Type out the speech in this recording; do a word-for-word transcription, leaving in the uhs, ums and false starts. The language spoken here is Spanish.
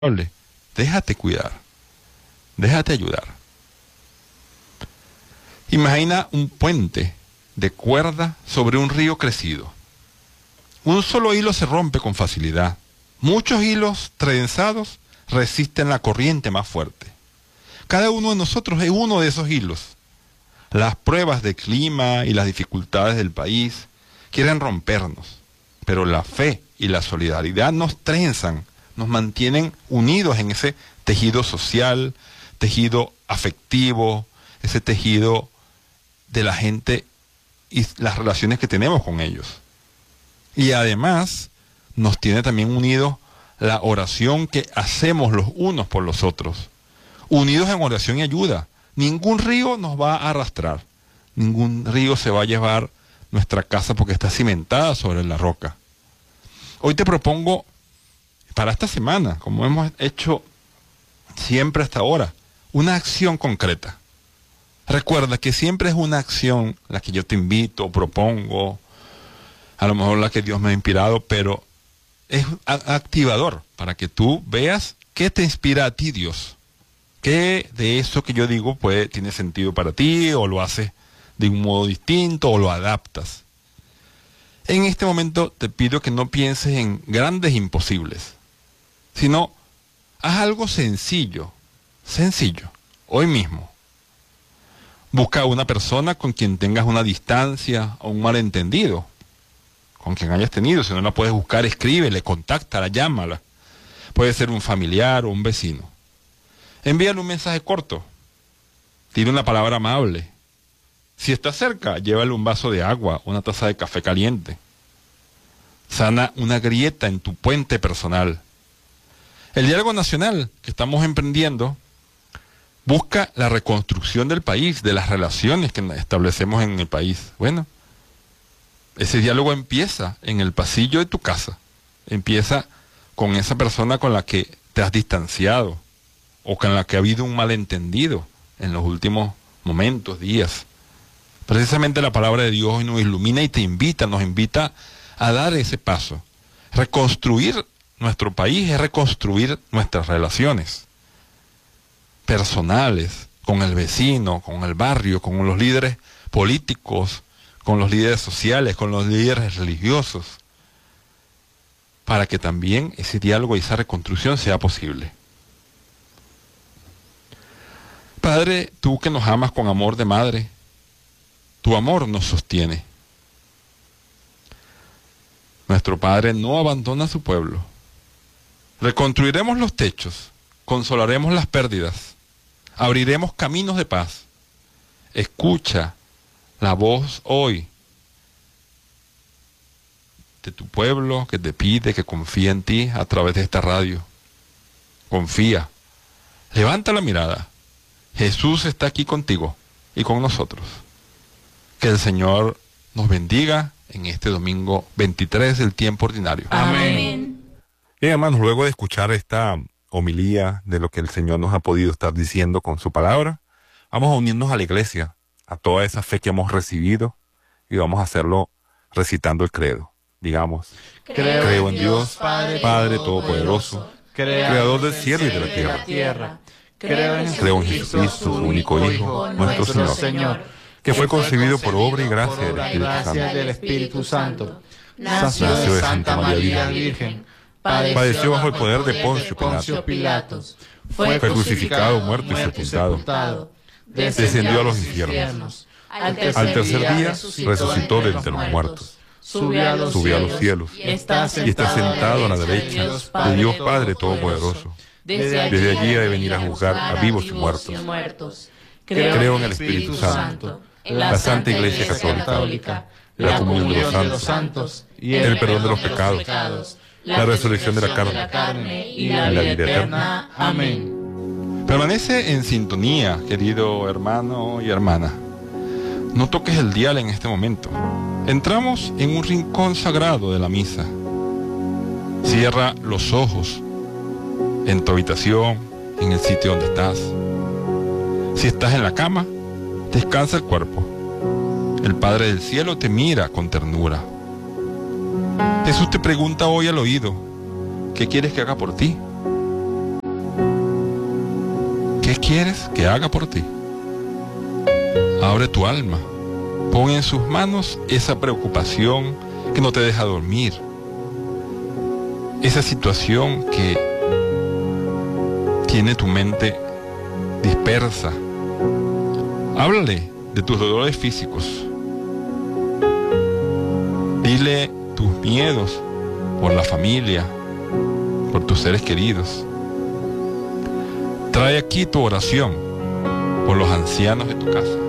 Déjate cuidar, déjate ayudar. Imagina un puente de cuerda sobre un río crecido. Un solo hilo se rompe con facilidad. Muchos hilos trenzados resisten la corriente más fuerte. Cada uno de nosotros es uno de esos hilos. Las pruebas de clima y las dificultades del país quieren rompernos, pero la fe y la solidaridad nos trenzan, nos mantienen unidos en ese tejido social, tejido afectivo, ese tejido de la gente y las relaciones que tenemos con ellos. Y además nos tiene también unidos la oración que hacemos los unos por los otros. Unidos en oración y ayuda. Ningún río nos va a arrastrar. Ningún río se va a llevar nuestra casa porque está cimentada sobre la roca. Hoy te propongo para esta semana, como hemos hecho siempre hasta ahora, una acción concreta. Recuerda que siempre es una acción la que yo te invito, propongo, a lo mejor la que Dios me ha inspirado, pero es activador para que tú veas qué te inspira a ti Dios. ¿Qué de eso que yo digo puede, tiene sentido para ti, o lo haces de un modo distinto, o lo adaptas? En este momento te pido que no pienses en grandes imposibles, sino haz algo sencillo, sencillo, hoy mismo. Busca a una persona con quien tengas una distancia o un malentendido, con quien hayas tenido. Si no la puedes buscar, escríbele, contáctala, llámala. Puede ser un familiar o un vecino. Envíale un mensaje corto, dile una palabra amable. Si está cerca, llévale un vaso de agua, una taza de café caliente. Sana una grieta en tu puente personal. El diálogo nacional que estamos emprendiendo busca la reconstrucción del país, de las relaciones que establecemos en el país. Bueno, ese diálogo empieza en el pasillo de tu casa. Empieza con esa persona con la que te has distanciado, o con la que ha habido un malentendido en los últimos momentos, días. Precisamente la palabra de Dios hoy nos ilumina y te invita, nos invita a dar ese paso. Reconstruir nuestro país es reconstruir nuestras relaciones personales, con el vecino, con el barrio, con los líderes políticos, con los líderes sociales, con los líderes religiosos, para que también ese diálogo y esa reconstrucción sea posible. Padre, tú que nos amas con amor de madre, tu amor nos sostiene. Nuestro Padre no abandona a su pueblo. Reconstruiremos los techos, consolaremos las pérdidas, abriremos caminos de paz. Escucha la voz hoy de tu pueblo que te pide que confíe en ti a través de esta radio. Confía. Levanta la mirada. Jesús está aquí contigo y con nosotros. Que el Señor nos bendiga en este domingo veintitrés del tiempo ordinario. Amén. Bien, hermanos, luego de escuchar esta homilía de lo que el Señor nos ha podido estar diciendo con su palabra, vamos a unirnos a la iglesia, a toda esa fe que hemos recibido, y vamos a hacerlo recitando el credo. Digamos, Creo, creo en Dios, Padre, Padre Todopoderoso, Creador del cielo y de la tierra. tierra. Creo en Creo en Jesucristo, Jesucristo, su único Hijo, nuestro Señor, Señor, que fue concebido por obra y gracia del por Espíritu gracia Santo. del Espíritu Santo. Nació Nació de de Santa Santa María María Virgen. Virgen. Padeció bajo el poder de Poncio Poncio Pilatos. Fue crucificado, muerto y sepultado. Descendió a los infiernos. Al Al tercer día resucitó de entre los muertos. Subió a los Subió a los cielos. cielos. Y está Y está sentado a la derecha de Dios Padre Todopoderoso. Desde allí ha de venir a juzgar a vivos y muertos. Creo en el Espíritu Santo, en la Santa Iglesia Católica, la comunión de los santos, el perdón de los pecados, la resurrección de la carne y la vida eterna. Amén. Permanece en sintonía, querido hermano y hermana. No toques el dial en este momento. Entramos en un rincón sagrado de la misa. Cierra los ojos en tu habitación, en el sitio donde estás. Si estás en la cama, descansa el cuerpo. El Padre del Cielo te mira con ternura. Jesús te pregunta hoy al oído, ¿qué quieres que haga por ti? ¿Qué quieres que haga por ti? Abre tu alma. Pon en sus manos esa preocupación que no te deja dormir. Esa situación que tiene tu mente dispersa. Háblale de tus dolores físicos. Dile tus miedos por la familia, por tus seres queridos. Trae aquí tu oración por los ancianos de tu casa.